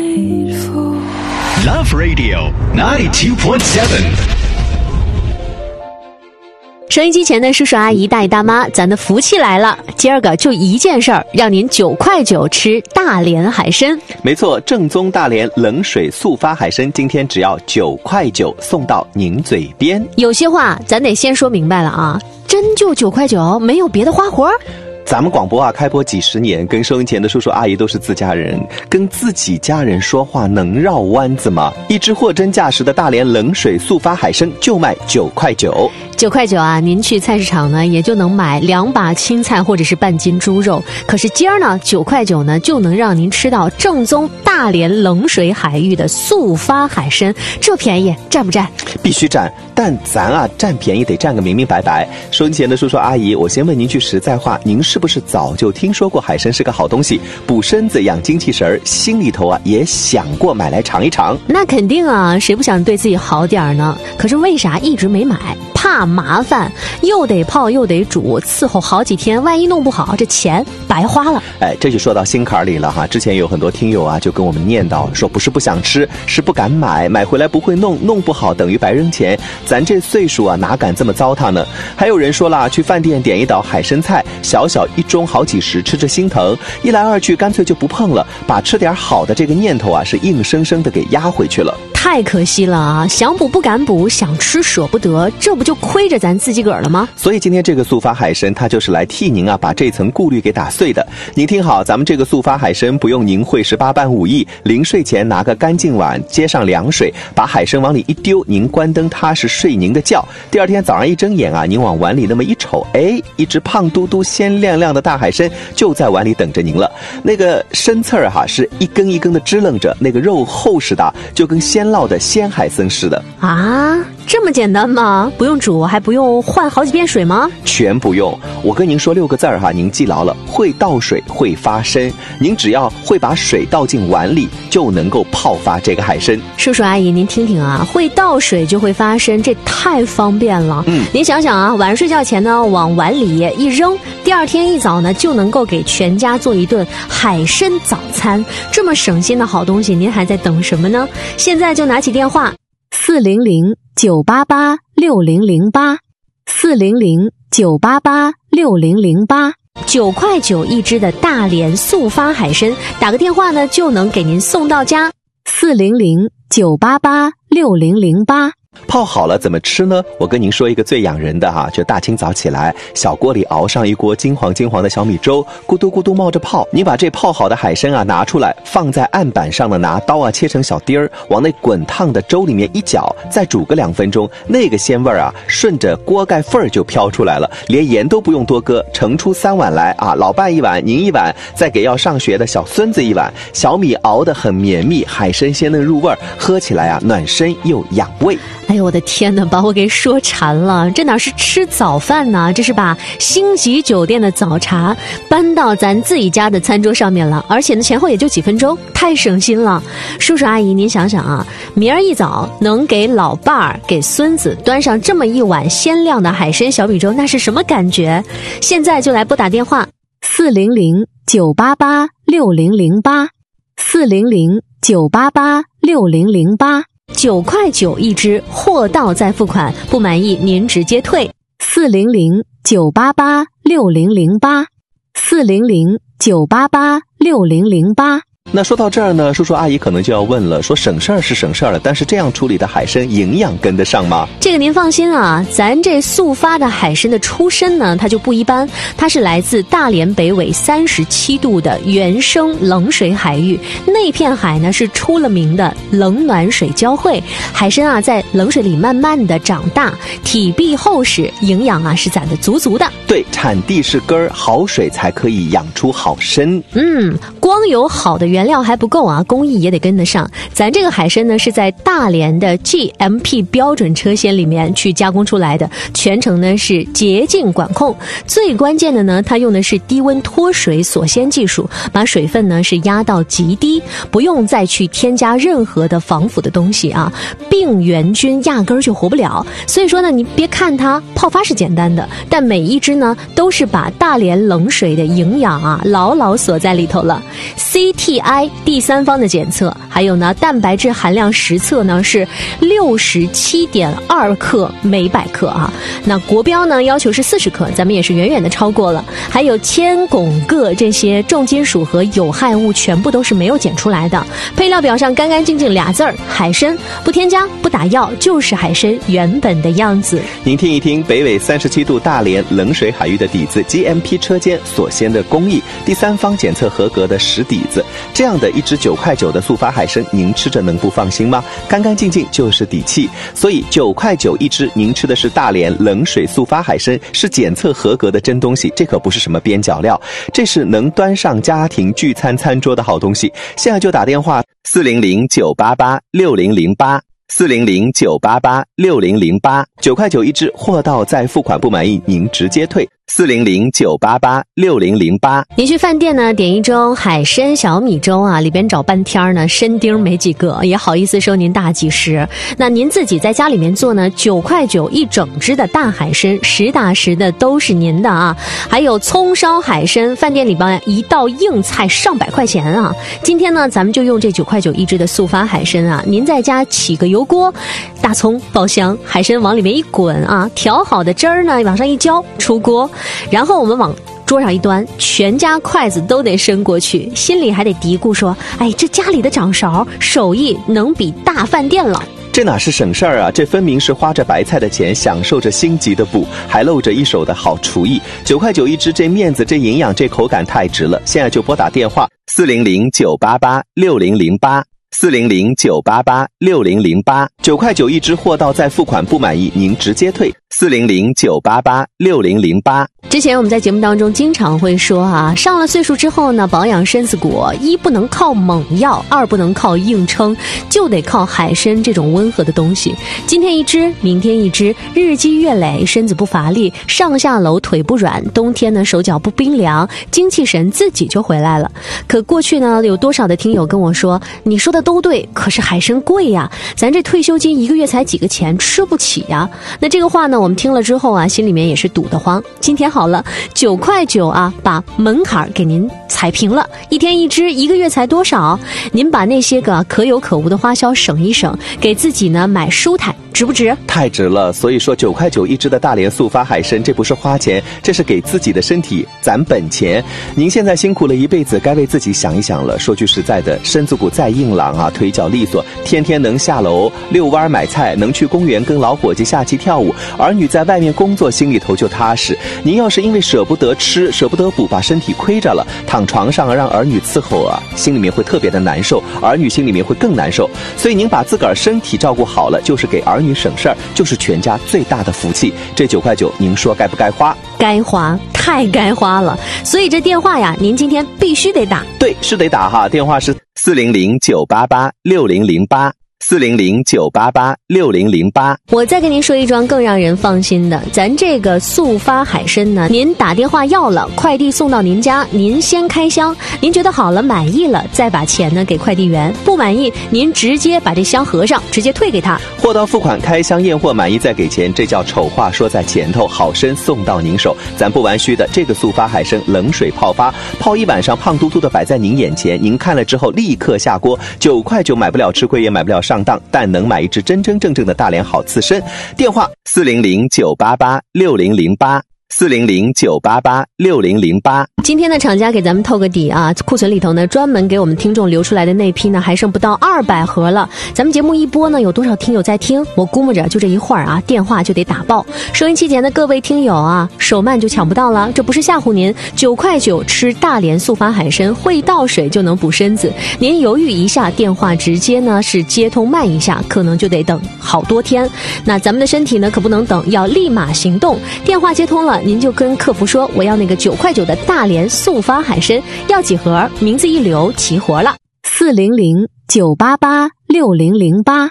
Love Radio 92.7。 收音机前的叔叔阿姨大爷大妈，咱的福气来了，今儿个就一件事儿，让您9块9吃大连海参。 没错，正宗大连冷水速发海参，今天只要9块9送到您嘴边。 有些话咱得先说明白了啊，真就9块9，没有别的花活。 咱们广播啊，开播几十年，跟收音前的叔叔阿姨都是自家人，跟自己家人说话能绕弯子吗？一只货真价实的大连冷水速发海参就卖9块9。 9块9啊，您去菜市场呢，也就能买2把青菜或者是半斤猪肉。可是今儿呢，9块9呢，就能让您吃到正宗大连冷水海域的速发海参，这便宜占不占？ 必须占，但咱啊占便宜得占个明明白白。收音前的叔叔阿姨，我先问您句实在话，您是不是早就听说过海参是个好东西，补身子养精气神，心里头啊也想过买来尝一尝？ 那肯定啊，谁不想对自己好点呢？可是为啥一直没买？怕麻烦，又得泡又得煮，伺候好几天，万一弄不好，这钱白花了。 哎，这就说到心坎里了哈。之前有很多听友啊就跟我们念叨说，不是不想吃，是不敢买，买回来不会弄，弄不好等于白扔钱，咱这岁数啊哪敢这么糟蹋呢？还有人说了，去饭店点一道海参菜，小小一盅好几十，吃着心疼，一来二去干脆就不碰了，把吃点好的这个念头啊是硬生生的给压回去了。 太可惜了啊！想补不敢补，想吃舍不得，这不就亏着咱自己个儿了吗？ 所以今天这个速发海参，它就是来替您啊把这层顾虑给打碎的。您听好，咱们这个速发海参不用您会18般武艺，临睡前拿个干净碗，接上凉水，把海参往里一丢，您关灯踏实睡您的觉。第二天早上一睁眼啊，您往碗里那么一瞅，哎，一只胖嘟嘟、鲜亮亮的大海参就在碗里等着您了。那个参刺儿哈是一根一根的支棱着，那个肉厚实的，就跟鲜烙的鲜海参似的啊！这么简单吗？不用煮，还不用换好几遍水吗？ 全不用。我跟您说6个字哈，您记牢了：会倒水，会发参。您只要会把水倒进碗里，就能够泡发这个海参。 叔叔阿姨，您听听啊，会倒水就会发参，这太方便了。您想想啊，晚上睡觉前呢，往碗里一扔，第二天一早呢，就能够给全家做一顿海参早餐。这么省心的好东西，您还在等什么呢？现在就拿起电话400-988-6008 400-988-6008， 9块9一只的大连速发海参，打个电话呢就能给您送到家。400-988-6008。 泡好了怎么吃呢？我跟您说一个最养人的哈，就大清早起来，小锅里熬上一锅金黄金黄的小米粥，咕嘟咕嘟冒着泡。你把这泡好的海参啊拿出来，放在案板上呢，拿刀啊切成小丁儿，往那滚烫的粥里面一搅，再煮个2分钟，那个鲜味啊顺着锅盖缝儿就飘出来了，连盐都不用多搁，盛出3碗来啊，老伴1碗，您1碗，再给要上学的小孙子1碗。小米熬得很绵密，海参鲜嫩入味，喝起来啊暖身又养胃。 哎呦我的天哪，把我给说馋了，这哪是吃早饭呢，这是把星级酒店的早茶搬到咱自己家的餐桌上面了，而且呢前后也就几分钟，太省心了。叔叔阿姨您想想啊，明儿一早能给老伴儿给孙子端上这么一碗鲜亮的海参小米粥，那是什么感觉？现在就来拨打电话400-988-6008 400-988-6008。9块9一只，货到再付款，不满意您直接退。400-988-6008 400-988-6008。 那说到这儿呢，叔叔阿姨可能就要问了，说省事儿是省事儿了，但是这样处理的海参营养跟得上吗？ 这个您放心啊，咱这速发的海参的出身呢，它就不一般，它是来自大连北纬37度的原生冷水海域，那片海呢是出了名的冷暖水交汇，海参啊在冷水里慢慢的长大，体壁厚实，营养啊是攒得足足的。 对，产地是根儿，好水才可以养出好参。 光有好的原料还不够啊，工艺也得跟得上。咱这个海参呢是在大连的 GMP 标准车间里面去加工出来的，全程呢是洁净管控。最关键的呢，它用的是低温脱水锁鲜技术，把水分呢是压到极低，不用再去添加任何的防腐的东西啊，病原菌压根儿就活不了。所以说呢，你别看它泡发是简单的，但每一只呢，都是把大连冷水的营养啊牢牢锁在里头了。CTI 第三方的检测，还有呢蛋白质含量实测呢是67.2克每100克啊。那国标呢要求是40克，咱们也是远远的超过了。还有铅、汞、铬这些重金属和有害物全部都是没有检出来的。配料表上干干净净俩字儿，海参，不添加不打药，就是海参原本的样子。 您听一听北纬37度大连冷水海域的底子 GMP 车间所鲜的工艺，第三方检测合格的实底子，这样的一只9块9的速发海参，您吃着能不放心吗？干干净净就是底气。所以9块9一只，您吃的是大连冷水速发海参，是检测合格的真东西，这可不是什么边角料，这是能端上家庭聚餐餐桌的好东西。现在就打电话400-988-6008 400-988-6008， 9块9一只，货到再付款，不满意您直接退。400-988-6008。 您去饭店呢点一盅海参小米粥啊，里边找半天呢参丁没几个，也好意思收您大几十。那您自己在家里面做呢，9块9一整只的大海参，实打实的都是您的啊。还有葱烧海参，饭店里边一道硬菜上百块钱啊。今天呢咱们就用这9块9一只的速发海参啊，您在家起个油锅，大葱爆香，海参往里面一滚啊，调好的汁儿呢往上一浇，出锅。然后我们往桌上一端，全家筷子都得伸过去，心里还得嘀咕说，哎，这家里的掌勺手艺能比大饭店了。 这哪是省事儿啊，这分明是花着白菜的钱，享受着星级的补，还露着一手的好厨艺。9块9一只，这面子，这营养，这口感太值了。现在就拨打电话400-988-6008 400-988-6008， 9块9一只，货到再付款，不满意您直接退。400-988-6008。 之前我们在节目当中经常会说啊，上了岁数之后呢，保养身子骨，一不能靠猛药，二不能靠硬撑，就得靠海参这种温和的东西。今天一只，明天一只，日积月累，身子不乏力，上下楼腿不软，冬天呢手脚不冰凉，精气神自己就回来了。可过去呢，有多少的听友跟我说，你说的都对，可是海参贵呀，咱这退休金一个月才几个钱，吃不起呀。那这个话呢，我们听了之后啊，心里面也是堵得慌。今天好了，9块9啊，把门槛给您踩平了，一天一只，一个月才多少？您把那些个可有可无的花销省一省，给自己呢买舒坦，值不值？ 太值了。所以说9块9一只的大连速发海参，这不是花钱，这是给自己的身体攒本钱。您现在辛苦了一辈子，该为自己想一想了。说句实在的，身子骨再硬朗啊，腿脚利索，天天能下楼遛弯买菜，能去公园跟老伙计下棋跳舞，儿女在外面工作，心里头就踏实。您要是因为舍不得吃，舍不得补，把身体亏着了，躺床上让儿女伺候啊，心里面会特别的难受，儿女心里面会更难受。所以您把自个儿身体照顾好了，就是给儿女省事儿，就是全家最大的福气。这9块9，您说该不该花？ 该花，太该花了。所以这电话呀，您今天必须得打。 对，是得打哈，电话是400-988-6008。400-988-6008。 我再跟您说一桩更让人放心的，咱这个速发海参呢，您打电话要了，快递送到您家，您先开箱，您觉得好了满意了，再把钱呢给快递员，不满意您直接把这箱合上，直接退给他。 货到付款，开箱验货，满意再给钱，这叫丑话说在前头，好参送到您手。咱不玩虚的，这个速发海参冷水泡发，泡一晚上，胖嘟嘟的摆在您眼前，您看了之后立刻下锅。9块9买不了吃亏，也买不了上当，但能买一只真真正正的大连好刺参。电话400-988-6008。400-988-6008。 今天的厂家给咱们透个底啊，库存里头呢专门给我们听众留出来的那批呢还剩不到200盒了。咱们节目一播呢，有多少听友在听？我估摸着就这一会儿啊，电话就得打爆。收音机前的各位听友啊，手慢就抢不到了，这不是吓唬您。9块9吃大连速发海参，会倒水就能补身子。您犹豫一下，电话直接呢是接通慢一下，可能就得等好多天。那咱们的身体呢可不能等，要立马行动。电话接通了，您就跟客服说，我要那个9块9的大连速发海参，要几盒？名字一留，齐活了。400-988-6008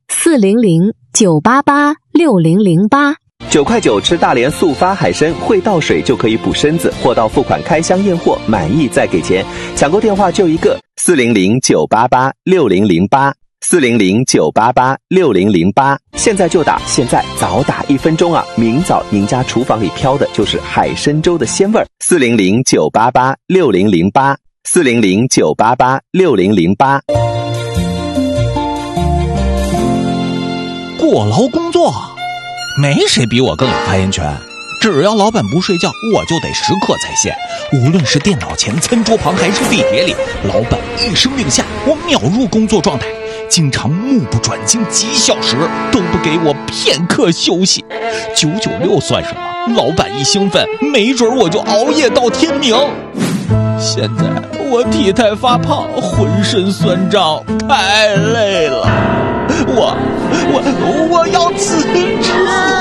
400-988-6008。 9块9吃大连速发海参，会倒水就可以补身子，货到付款，开箱验货，满意再给钱。抢购电话就一个，400-988-6008。 400-988-6008，现在就打，现在早打1分钟啊！明早您家厨房里飘的就是海参粥的鲜味儿。400-988-6008。400-988-6008。 过劳工作，没谁比我更有发言权。只要老板不睡觉，我就得时刻在线。无论是电脑前、餐桌旁还是地铁里，老板一声令下，我秒入工作状态。经常目不转睛几小时，都不给我片刻休息。996算什么？老板一兴奋，没准我就熬夜到天明。现在我体态发胖，浑身酸胀，太累了。我要辞职。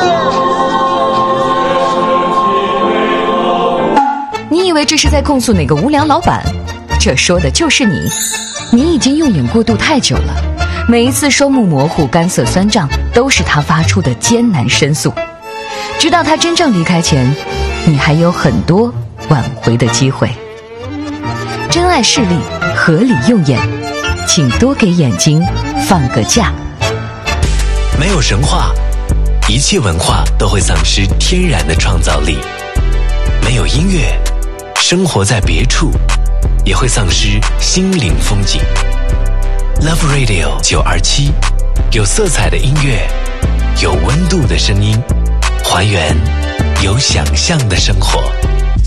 你以为这是在控诉哪个无良老板？这说的就是你。你已经用眼过度太久了，每一次双目模糊、干涩酸胀，都是他发出的艰难申诉。直到他真正离开前，你还有很多挽回的机会。珍爱视力，合理用眼，请多给眼睛放个假。 没有神话，一切文化都会丧失天然的创造力；没有音乐，生活在别处也会丧失心灵风景。Love Radio 927，有色彩的音乐，有温度的声音，还原有想象的生活。